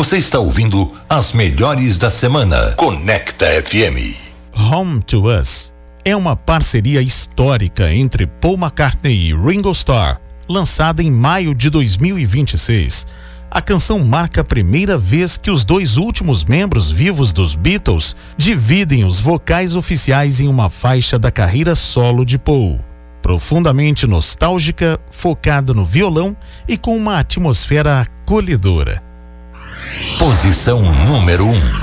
Você está ouvindo as melhores da semana. Conecta FM. Home to Us é uma parceria histórica entre Paul McCartney e Ringo Starr, lançada em maio de 2026. A canção marca a primeira vez que os dois últimos membros vivos dos Beatles dividem os vocais oficiais em uma faixa da carreira solo de Paul. Profundamente nostálgica, focada no violão e com uma atmosfera acolhedora. Posição número 1.